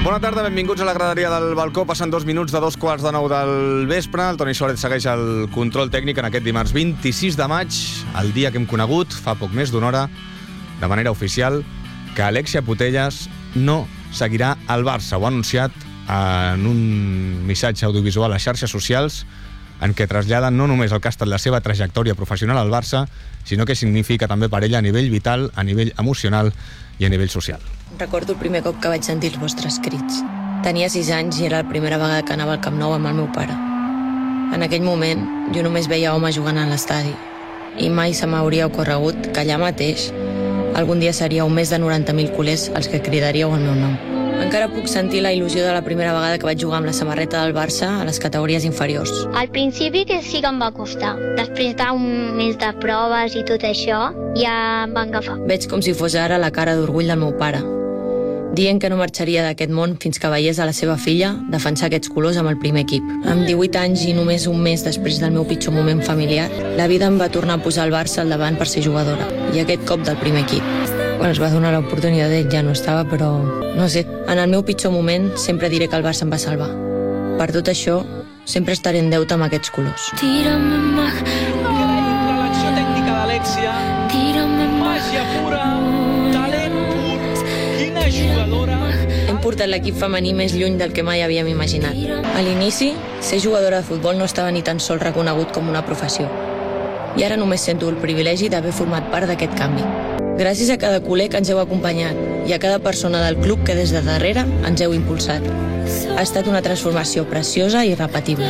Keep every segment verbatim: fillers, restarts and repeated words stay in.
Bona tarda, benvinguts a la graderia del balcó. Passen dos minuts de dos quarts de nou del vespre. El Toni Suárez segueix el control tècnic en aquest dimarts vint-i-sis de maig, el dia que hem conegut, fa poc més d'una hora, de manera oficial, que Alexia Putellas no seguirà al Barça. Ho ha anunciat en un missatge audiovisual a les xarxes socials en què trasllada no només el que ha estat la seva trajectòria professional al Barça, sinó que significa també per ella a nivell vital, a nivell emocional i a nivell social. Recordo el primer cop que vaig sentir els vostres crits. Tenia sis anys i era la primera vegada que anava al Camp Nou amb el meu pare. En aquell moment, jo només veia homes jugant a l'estadi i mai se m'hauria ocorregut que allà mateix algun dia seríeu més de noranta mil culers els que cridaríeu el meu nom. Encara puc sentir la il·lusió de la primera vegada que vaig jugar amb la samarreta del Barça a les categories inferiors. Al principi que sí que em va costar. Després d'un mes de proves i tot això, ja em va agafar. Veig com si fos ara la cara d'orgull del meu pare, dient que no marxaria d'aquest món fins que veiés a la seva filla defensar aquests colors amb el primer equip. Amb divuit anys i només un mes després del meu pitjor moment familiar, la vida em va tornar a posar el Barça al davant per ser jugadora, i aquest cop del primer equip. Quan es va donar l'oportunitat, ell ja no estava, però no sé, en el meu pitjor moment sempre diré que el Barça em va salvar. Per tot això, sempre estaré en deute amb aquests colors. Tírame más. Entra l'acció tècnica d'Alexia. Tírame más. Màgia pura, talent pur, quina jugadora. Hem portat l'equip femení més lluny del que mai havíem imaginat. A l'inici, ser jugadora de futbol no estava ni tan sols reconegut com una professió. I ara només sento el privilegi d'haver format part d'aquest canvi. Gràcies a cada culer que ens heu acompanyat i a cada persona del club que des de darrere ens heu impulsat. Ha estat una transformació preciosa i irrepetible.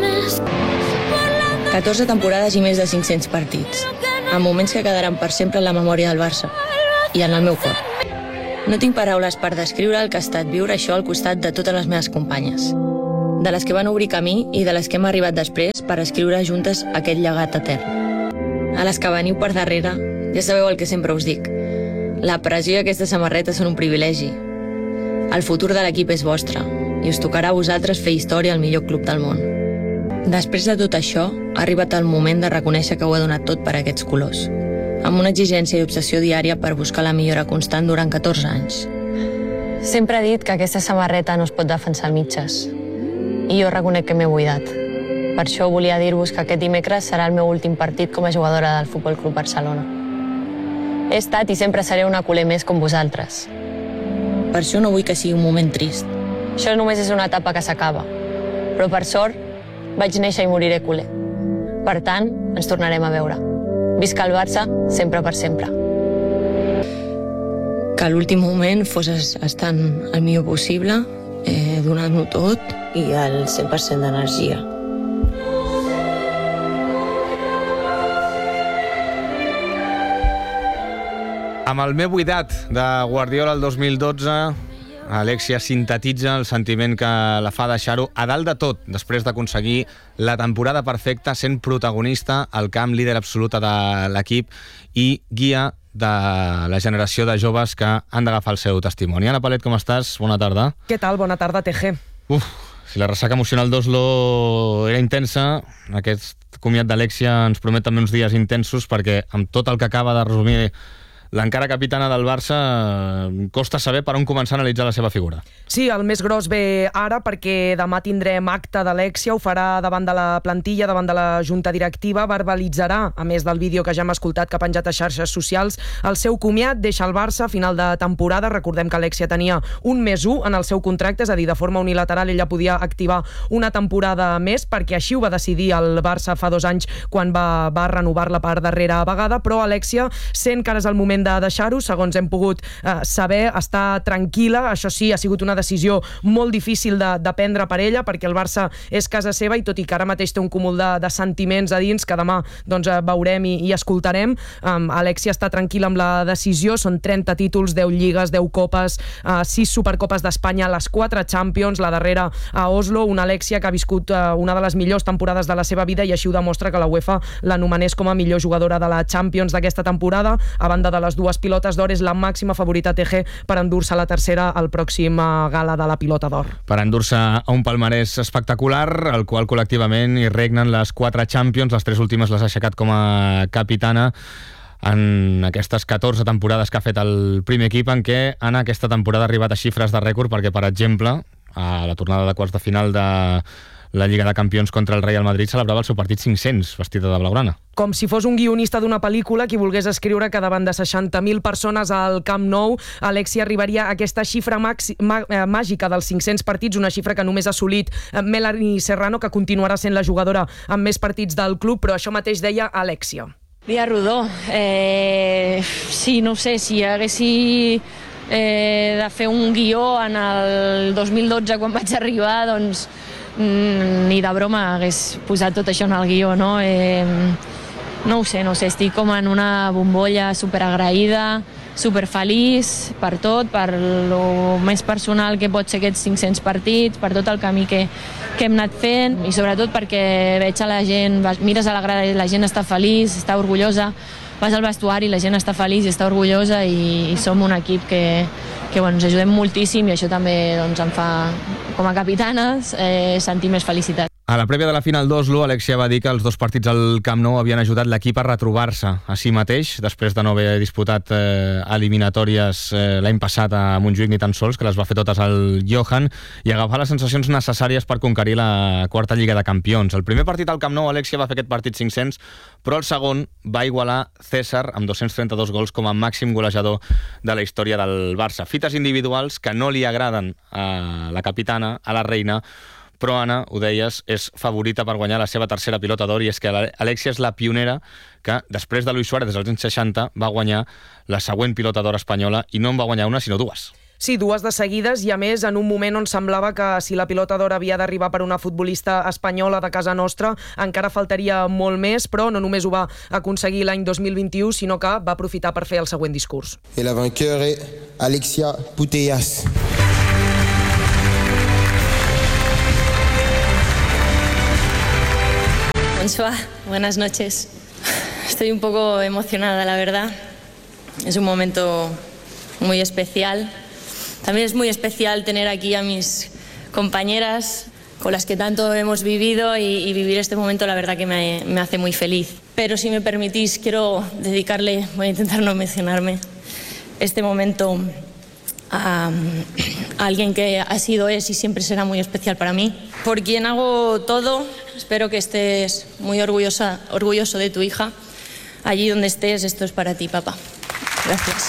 catorze temporades i més de cinc-cents partits, amb moments que quedaran per sempre en la memòria del Barça i en el meu cor. No tinc paraules per descriure el que ha estat viure això al costat de totes les meves companyes, de les que van obrir camí i de les que hem arribat després per escriure juntes aquest llegat etern. A les que veniu per darrere, ja sabeu el que sempre us dic. La pressió i aquesta samarreta són un privilegi. El futur de l'equip és vostre i us tocarà a vosaltres fer història al millor club del món. Després de tot això, ha arribat el moment de reconèixer que ho he donat tot per aquests colors, amb una exigència i obsessió diària per buscar la millora constant durant catorze anys. Sempre he dit que aquesta samarreta no es pot defensar a mitges, i jo reconec que m'he buidat. Per això volia dir-vos que aquest dimecres serà el meu últim partit com a jugadora del Futbol Club Barcelona. He estat i sempre seré una culer més com vosaltres. Per això no vull que sigui un moment trist. Això només és una etapa que s'acaba. Però per sort, vaig néixer i moriré culer. Per tant, ens tornarem a veure. Visca el Barça, sempre per sempre. Que l'últim moment fos estant el millor possible, eh, donant-ho tot i al cent per cent d'energia. Amb el meu buidat de Guardiola el dos mil dotze, Alexia sintetitza el sentiment que la fa deixar-ho a dalt de tot, després d'aconseguir la temporada perfecta, sent protagonista al camp, líder absoluta de l'equip i guia de la generació de joves que han d'agafar el seu testimoni. Anna Palet, com estàs? Bona tarda. Què tal? Bona tarda, T G. Uf, si la ressaca emocional d'Oslo era intensa, aquest comiat d'Alexia ens promet també uns dies intensos, perquè amb tot el que acaba de resumir l'encara capitana del Barça, costa saber per on començar a analitzar la seva figura. Sí, el més gros ve ara perquè demà tindrem acte d'Alexia, ho farà davant de la plantilla, davant de la junta directiva, verbalitzarà, a més del vídeo que ja hem escoltat que ha penjat a xarxes socials, el seu comiat, deixa el Barça a final de temporada. Recordem que Alexia tenia un més un en el seu contracte, és a dir, de forma unilateral ella podia activar una temporada més, perquè així ho va decidir el Barça fa dos anys quan va, va renovar-la per darrera vegada, però Alexia sent que ara és el moment de deixar-ho, segons hem pogut eh, saber, està tranquil·la. Això sí, ha sigut una decisió molt difícil de, de prendre per ella, perquè el Barça és casa seva i tot i que ara mateix té un cúmul de, de sentiments a dins que demà doncs, eh, veurem i, i escoltarem. Um, Alexia està tranquil·la amb la decisió, són trenta títols, deu lligues, deu copes, uh, sis supercopes d'Espanya, les quatre Champions, la darrera a Oslo, una Alexia que ha viscut uh, una de les millors temporades de la seva vida i així ho demostra que la UEFA l'anomenés com a millor jugadora de la Champions d'aquesta temporada. A banda de les dues pilotes d'or, és la màxima favorita T G per endur-se la tercera al pròxim gala de la pilota d'or. Per endur-se a un palmarès espectacular, el qual col·lectivament hi regnen les quatre Champions, les tres últimes les ha aixecat com a capitana. en aquestes catorze temporades que ha fet el primer equip, en què en aquesta temporada ha arribat a xifres de rècord, perquè, per exemple, a la tornada de quarts de final de la Lliga de Campions contra el Real Madrid celebrava el seu partit cinc-cents, vestida de blaugrana. Com si fos un guionista d'una pel·lícula, qui volgués escriure que davant de seixanta mil persones al Camp Nou, Alexia arribaria a aquesta xifra maxi, mà, eh, màgica dels cinc-cents partits, una xifra que només ha assolit Melanie Serrano, que continuarà sent la jugadora amb més partits del club, però això mateix deia Alexia. Dia rodó. Eh, sí, no ho sé, si haguessi eh, de fer un guió en el dos mil dotze quan vaig arribar, doncs ni de broma hagués posat tot això en el guió, no? Eh, no ho sé, no ho sé, estic com en una bombolla superagraïda, superfeliç per tot, per lo més personal que pot ser aquests cinc-cents partits, per tot el camí que, que hem anat fent i sobretot perquè veig a la gent, mires a la grada i la gent està feliç, està orgullosa, vas al vestuari i la gent està feliç i està orgullosa i, i som un equip que, que bueno, ens ajudem moltíssim i això també doncs, em fa, com a capitanes, eh, sentir més felicitat. A la prèvia de la final d'Oslo, Alexia va dir que els dos partits al Camp Nou havien ajudat l'equip a retrobar-se a si mateix, després de no haver disputat eh, eliminatòries eh, l'any passat a Montjuïc ni tan sols, que les va fer totes al Johan, i agafar les sensacions necessàries per conquerir la quarta Lliga de Campions. El primer partit al Camp Nou, Alexia va fer aquest partit cinc-cents, però el segon va igualar César amb dos-cents trenta-dos gols com a màxim golejador de la història del Barça. Fites individuals que no li agraden a la capitana, a la reina, però Anna, ho deies, és favorita per guanyar la seva tercera pilota d'or, i és que Alexia és la pionera que, després de Luis Suárez, des dels anys seixanta, va guanyar la següent pilota d'or espanyola, i no en va guanyar una, sinó dues. Sí, dues de seguides, i a més en un moment on semblava que si la pilota d'or havia d'arribar per una futbolista espanyola de casa nostra, encara faltaria molt més, però no només ho va aconseguir l'any dos mil vint-i-u, sinó que va aprofitar per fer el següent discurs. I la vainqueur és Alexia Putellas. Bonsoir, buenas noches. Estoy un poco emocionada, la verdad. Es un momento muy especial. También es muy especial tener aquí a mis compañeras con las que tanto hemos vivido y, y vivir este momento, la verdad que me, me hace muy feliz. Pero si me permitís, quiero dedicarle, voy a intentar no mencionarme, este momento a, a alguien que ha sido, es y siempre será muy especial para mí. Por quien hago todo, espero que estés muy orgullosa, orgulloso de tu hija. Allí donde estés, esto es para ti, papá. Gràcies.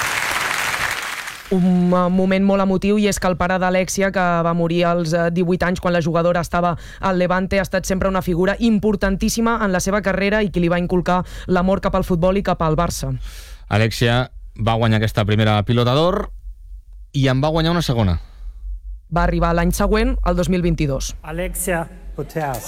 Un moment molt emotiu, i és que el pare d'Alexia, que va morir als divuit anys quan la jugadora estava al Levante, ha estat sempre una figura importantíssima en la seva carrera i qui li va inculcar l'amor cap al futbol i cap al Barça. Alexia va guanyar aquesta primera pilota d'or i en va guanyar una segona. Va arribar l'any següent, el dos mil vint-i-dos. Alexia Putellas.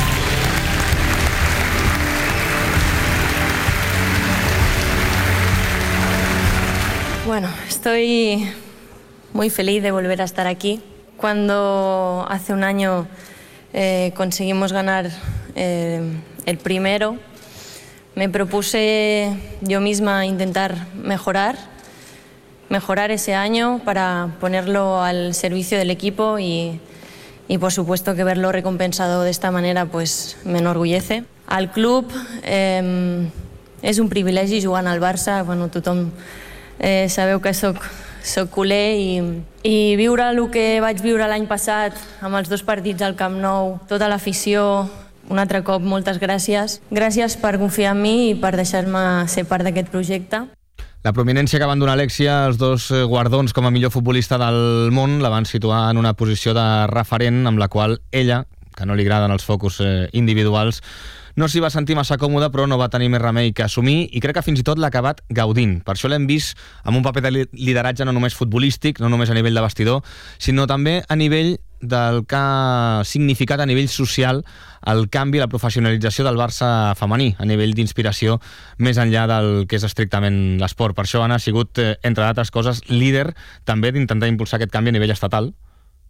Bueno, estoy muy feliz de volver a estar aquí. Cuando hace un año eh, conseguimos ganar eh, el primero, me propuse yo misma intentar mejorar, mejorar ese año para ponerlo al servicio del equipo y, y por supuesto que verlo recompensado de esta manera pues me enorgullece. Al club eh, és un privilegi jugant al Barça, bueno, tothom Eh, sabeu que soc, soc culer i, i viure el que vaig viure l'any passat amb els dos partits al Camp Nou, tota l'afició, un altre cop moltes gràcies. Gràcies per confiar en mi i per deixar-me ser part d'aquest projecte. La prominència que van donar Alexia, els dos guardons com a millor futbolista del món, la van situar en una posició de referent amb la qual ella, que no li agraden els focus eh, individuals, no s'hi va sentir massa còmode, però no va tenir més remei que assumir, i crec que fins i tot l'ha acabat gaudint. Per això l'hem vist amb un paper de lideratge no només futbolístic, no només a nivell de vestidor, sinó també a nivell del que ha significat a nivell social el canvi, la professionalització del Barça femení, a nivell d'inspiració, més enllà del que és estrictament l'esport. Per això Anna ha sigut, entre d'altres coses, líder també d'intentar impulsar aquest canvi a nivell estatal.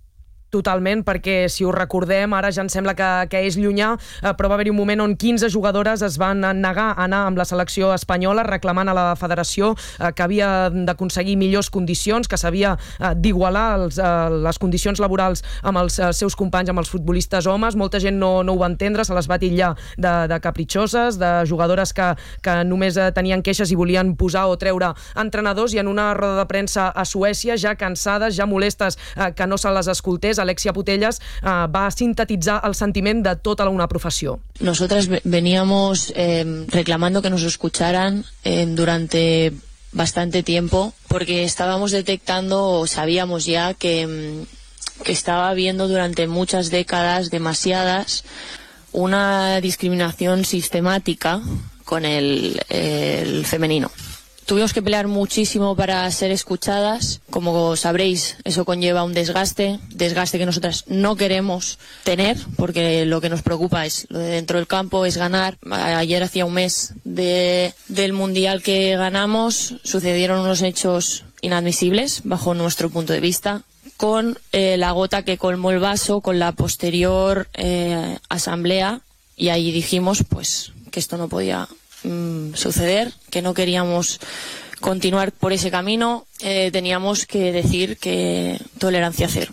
Totalment, perquè si ho recordem, ara ja em sembla que, que és llunyà, eh, però va haver-hi un moment on quinze jugadores es van negar a anar amb la selecció espanyola reclamant a la federació eh, que havia d'aconseguir millors condicions, que s'havia eh, d'igualar els, eh, les condicions laborals amb els eh, seus companys, amb els futbolistes homes. Molta gent no, no ho va entendre, se les va titllar de, de capritxoses, de jugadores que, que només eh, tenien queixes i volien posar o treure entrenadors, i en una roda de premsa a Suècia, ja cansades, ja molestes eh, que no se les escoltés, Alexia Putellas eh, va sintetitzar el sentiment de tota una professió. Nosotras veníamos eh, reclamando que nos escucharan eh, durante bastante tiempo, porque estábamos detectando, o sabíamos ya que, que estaba habiendo durante muchas décadas, demasiadas, una discriminación sistemática con el, el femenino. Tuvimos que pelear muchísimo para ser escuchadas. Como sabréis, eso conlleva un desgaste, desgaste que nosotras no queremos tener, porque lo que nos preocupa es lo de dentro del campo, es ganar. Ayer hacía un mes de, del Mundial que ganamos, sucedieron unos hechos inadmisibles bajo nuestro punto de vista, con eh, la gota que colmó el vaso, con la posterior eh, asamblea, y ahí dijimos pues que esto no podía suceder, que no queríamos continuar por ese camino, eh, teníamos que decir que tolerancia cero.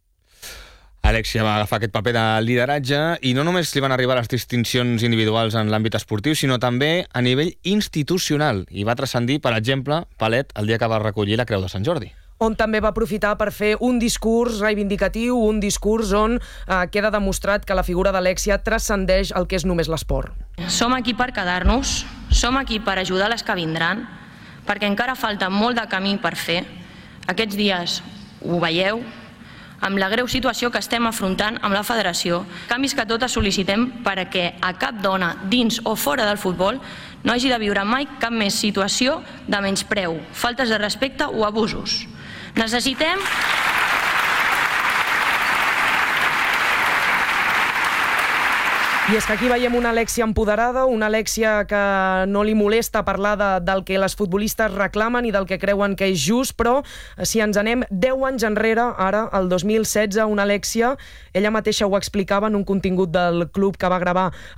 Alexia va agafar aquest paper de lideratge i no només li van arribar les distincions individuals en l'àmbit esportiu, sinó també a nivell institucional, i va transcendir, per exemple, Palet el dia que va recollir la Creu de Sant Jordi, on també va aprofitar per fer un discurs reivindicatiu, un discurs on eh, queda demostrat que la figura d'Alexia transcendeix el que és només l'esport. Som aquí per quedar-nos, som aquí per ajudar les que vindran, perquè encara falta molt de camí per fer. Aquests dies ho veieu, amb la greu situació que estem afrontant amb la federació, canvis que totes sol·licitem perquè a cap dona, dins o fora del futbol, no hagi de viure mai cap més situació de menyspreu, faltes de respecte o abusos. Necessitem... I és que aquí veiem una Alexia empoderada, una Alexia que no li molesta parlar de, del que les futbolistes reclamen i del que creuen que és just, però si ens anem deu anys enrere, ara, el dos mil setze, una Alexia, ella mateixa ho explicava en un contingut del club que va gravar